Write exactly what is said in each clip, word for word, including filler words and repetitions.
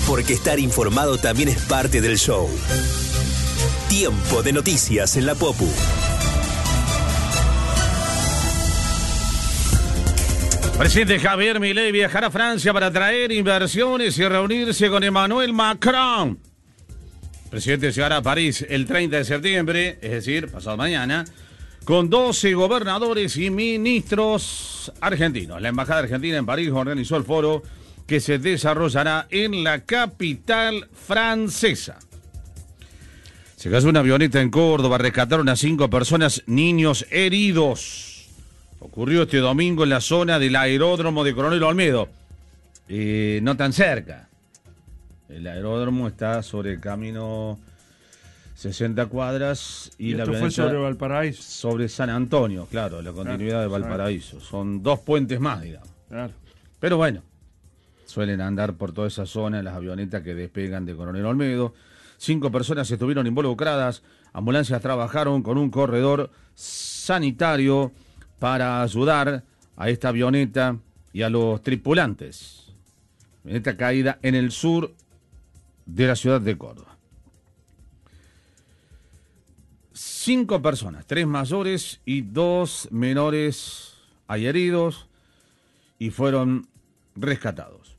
Porque estar informado también es parte del show. Tiempo de noticias en la Popu. Presidente Javier Milei viajará a Francia para traer inversiones y reunirse con Emmanuel Macron. El presidente llegará a París el treinta de septiembre, es decir, pasado mañana, con doce gobernadores y ministros argentinos. La Embajada Argentina en París organizó el foro que se desarrollará en la capital francesa. Se cayó una avioneta en Córdoba, rescataron a cinco personas, niños heridos. Ocurrió este domingo en la zona del aeródromo de Coronel Olmedo. Eh, no tan cerca. El aeródromo está sobre el camino sesenta cuadras y, y la esto fue sobre Valparaíso. Sobre San Antonio, claro, la continuidad claro, de Valparaíso. Son dos puentes más, digamos. Claro. Pero bueno, suelen andar por toda esa zona las avionetas que despegan de Coronel Olmedo. Cinco personas estuvieron involucradas. Ambulancias trabajaron con un corredor sanitario para ayudar a esta avioneta y a los tripulantes. Avioneta caída en el sur de la ciudad de Córdoba. Cinco personas, tres mayores y dos menores hay heridos y fueron rescatados.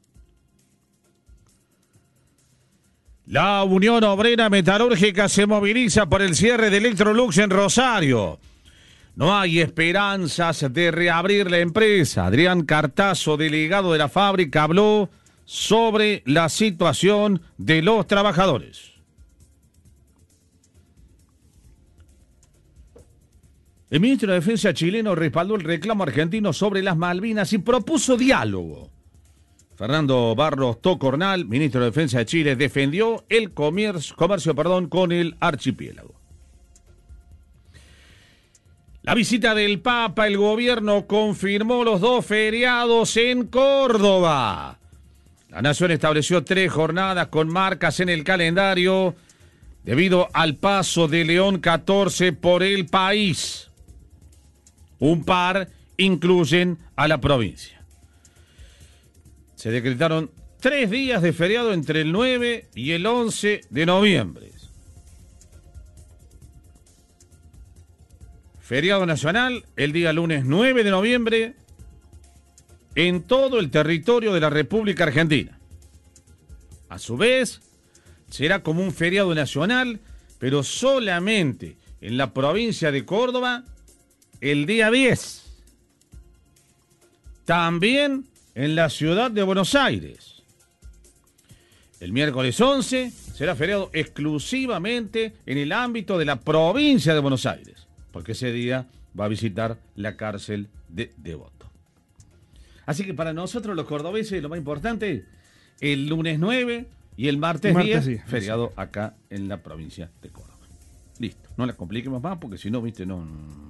La Unión Obrera Metalúrgica se moviliza por el cierre de Electrolux en Rosario. No hay esperanzas de reabrir la empresa. Adrián Cartazo, delegado de la fábrica, habló sobre la situación de los trabajadores. El ministro de Defensa chileno respaldó el reclamo argentino sobre las Malvinas y propuso diálogo. Fernando Barros Tocornal, ministro de Defensa de Chile, defendió el comercio, comercio perdón, con el archipiélago. La visita del Papa, el gobierno confirmó los dos feriados en Córdoba. La nación estableció tres jornadas con marcas en el calendario debido al paso de León catorce por el país. Un par incluyen a la provincia. Se decretaron tres días de feriado entre el nueve y el once de noviembre. Feriado nacional el día lunes nueve de noviembre en todo el territorio de la República Argentina. A su vez, será como un feriado nacional, pero solamente en la provincia de Córdoba el día diez. También en la ciudad de Buenos Aires. El miércoles once será feriado exclusivamente en el ámbito de la provincia de Buenos Aires, porque ese día va a visitar la cárcel de Devoto. Así que para nosotros los cordobeses lo más importante, el lunes nueve y el martes, martes diez, sí, feriado sí. Acá en la provincia de Córdoba. Listo, no la compliquemos más porque si no, viste, no...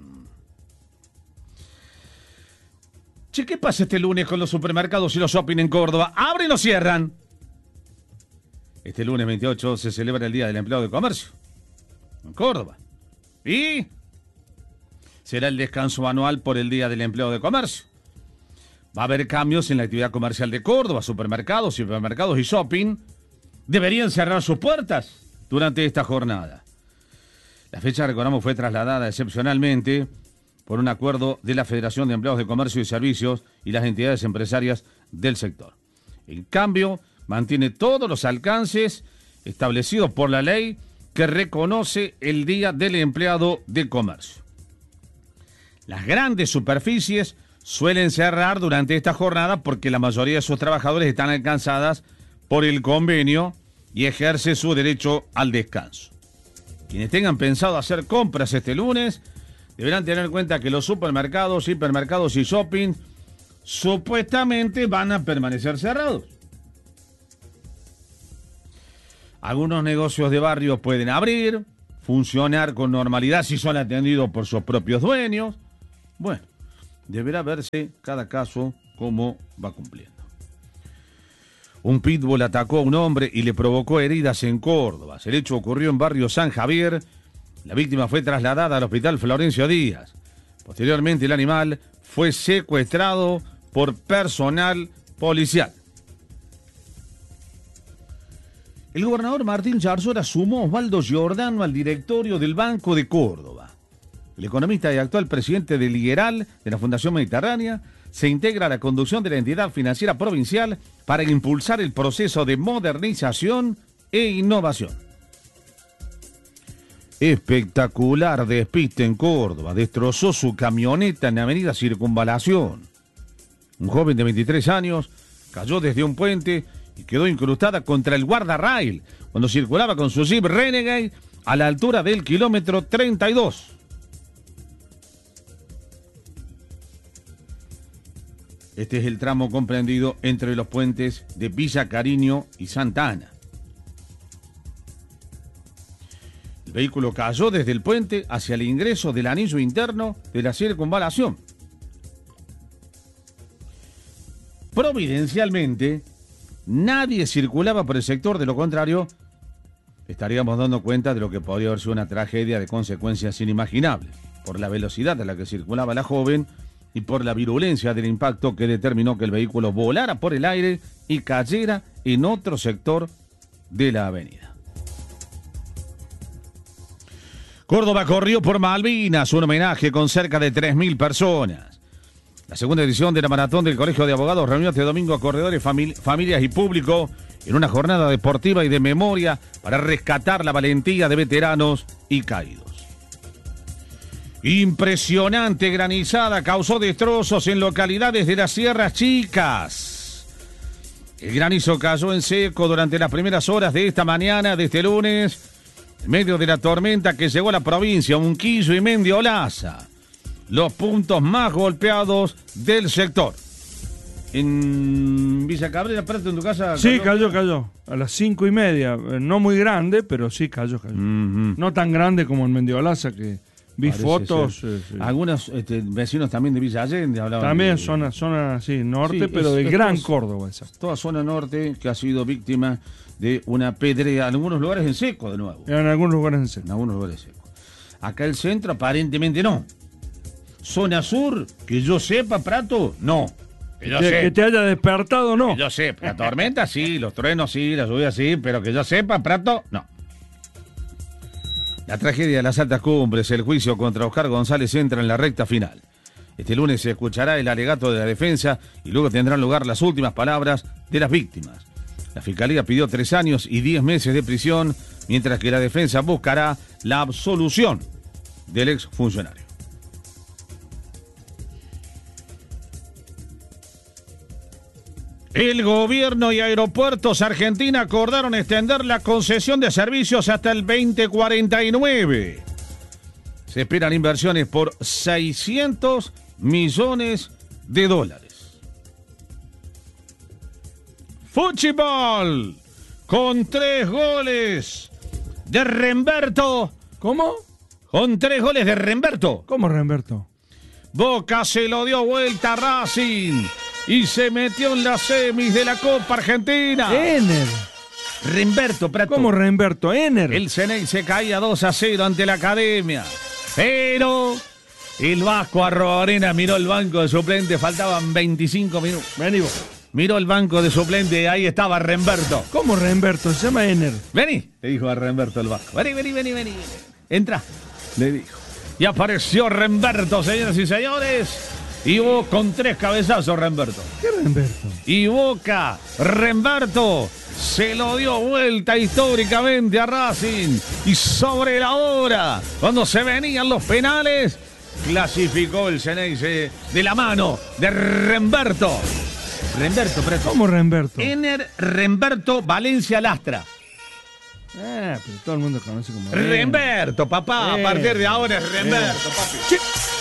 Che, ¿qué pasa este lunes con los supermercados y los shopping en Córdoba? ¿Abren o cierran? Este lunes veintiocho se celebra el Día del Empleado de Comercio en Córdoba. Y será el descanso anual por el Día del Empleado de Comercio. Va a haber cambios en la actividad comercial de Córdoba. Supermercados, supermercados y shopping deberían cerrar sus puertas durante esta jornada. La fecha, recordamos, fue trasladada excepcionalmente por un acuerdo de la Federación de Empleados de Comercio y Servicios y las entidades empresarias del sector. En cambio, mantiene todos los alcances establecidos por la ley que reconoce el Día del Empleado de Comercio. Las grandes superficies suelen cerrar durante esta jornada porque la mayoría de sus trabajadores están alcanzadas por el convenio y ejerce su derecho al descanso. Quienes tengan pensado hacer compras este lunes deberán tener en cuenta que los supermercados, hipermercados y shopping supuestamente van a permanecer cerrados. Algunos negocios de barrio pueden abrir, funcionar con normalidad si son atendidos por sus propios dueños. Bueno, deberá verse cada caso cómo va cumpliendo. Un pitbull atacó a un hombre y le provocó heridas en Córdoba. El hecho ocurrió en barrio San Javier. La víctima fue trasladada al hospital Florencio Díaz. Posteriormente, el animal fue secuestrado por personal policial. El gobernador Martín Zarzuela sumó a Osvaldo Giordano al directorio del Banco de Córdoba. El economista y actual presidente del IERAL, de la Fundación Mediterránea, se integra a la conducción de la entidad financiera provincial para impulsar el proceso de modernización e innovación. Espectacular despiste en Córdoba. Destrozó su camioneta en la avenida Circunvalación. Un joven de veintitrés años cayó desde un puente y quedó incrustada contra el guardarrail cuando circulaba con su Jeep Renegade a la altura del kilómetro treinta y dos. Este es el tramo comprendido entre los puentes de Villa Cariño y Santa Ana. El vehículo cayó desde el puente hacia el ingreso del anillo interno de la circunvalación. Providencialmente, nadie circulaba por el sector, de lo contrario, estaríamos dando cuenta de lo que podría haber sido una tragedia de consecuencias inimaginables, por la velocidad a la que circulaba la joven y por la virulencia del impacto que determinó que el vehículo volara por el aire y cayera en otro sector de la avenida. Córdoba corrió por Malvinas, un homenaje con cerca de tres mil personas. La segunda edición de la Maratón del Colegio de Abogados reunió este domingo a corredores, famili- familias y público en una jornada deportiva y de memoria para rescatar la valentía de veteranos y caídos. Impresionante granizada causó destrozos en localidades de las Sierras Chicas. El granizo cayó en seco durante las primeras horas de esta mañana de este lunes, en medio de la tormenta que llegó a la provincia, Unquillo y Mendiolaza, los puntos más golpeados del sector. En Villa Cabrera, Prato, en tu casa. Sí, cayó, cayó. A las cinco y media. No muy grande, pero sí cayó, cayó. Mm-hmm. No tan grande como en Mendiolaza, que vi Parece fotos. Eh, sí. Algunos este, vecinos también de Villa Allende hablaban. También de, zona, zona, sí, norte, Sí, pero es- del es Gran todo- Córdoba esa. Toda zona norte que ha sido víctima de una pedrea, en algunos lugares en seco de nuevo. En algunos lugares en seco. En algunos lugares seco. Acá el centro aparentemente no. Zona sur, que yo sepa, Prato, no. Que yo Que, sepa. que te haya despertado, no. Que yo sepa. La tormenta sí, los truenos sí, la lluvia sí, pero que yo sepa, Prato, no. La tragedia de las altas cumbres, el juicio contra Oscar González entra en la recta final. Este lunes se escuchará el alegato de la defensa y luego tendrán lugar las últimas palabras de las víctimas. La Fiscalía pidió tres años y diez meses de prisión, mientras que la defensa buscará la absolución del exfuncionario. El gobierno y Aeropuertos Argentina acordaron extender la concesión de servicios hasta el veinte cuarenta y nueve. Se esperan inversiones por seiscientos millones de dólares. Fútbol con tres goles de Remberto. ¿Cómo? Con tres goles de Remberto. ¿Cómo, Remberto? Boca se lo dio vuelta a Racing y se metió en las semis de la Copa Argentina. Ener. Remberto, Prato. ¿Cómo, Remberto? Ener. El Ceney se caía dos a cero ante la Academia. Pero el Vasco Arrobarena miró el banco de suplente, faltaban veinticinco minutos. Vení vos. Miró el banco de suplente y ahí estaba Remberto. ¿Cómo, Remberto? Se llama Ener. Vení, le dijo a Remberto el Vasco. Vení, vení, vení, vení. Entra, le dijo. Y apareció Remberto, señoras y señores. Y Boca con tres cabezazos, Remberto. ¿Qué Remberto? Y Boca, Remberto, se lo dio vuelta históricamente a Racing. Y sobre la hora, cuando se venían los penales, clasificó el Ceneice de la mano de Remberto. Remberto, Preto. ¿Cómo, Remberto? Ener Remberto Valencia Lastra. Ah, pero todo el mundo conoce como Remberto, papá. Eh, A partir de ahora es Remberto, papi.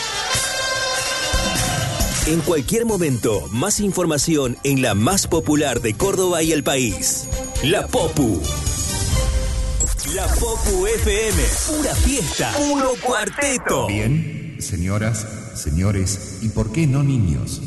En cualquier momento, más información en la más popular de Córdoba y el país. La Popu. La Popu F M. Pura fiesta. Puro cuarteto. Bien, señoras, señores, y por qué no niños.